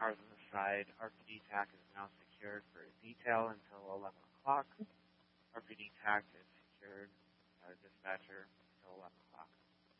cars on the side. RPD TAC is now secured for detail until 11 o'clock. RPD TAC is secured. Dispatcher